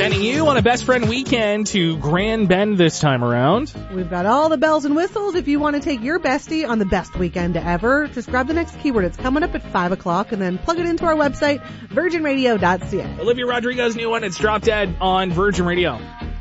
Sending you on a best friend weekend to Grand Bend this time around. We've got all the bells and whistles if you want to take your bestie on the best weekend ever. Just grab the next keyword. It's coming up at 5 o'clock and then plug it into our website, virginradio.ca. Olivia Rodrigo's new one, it's Drop Dead on Virgin Radio.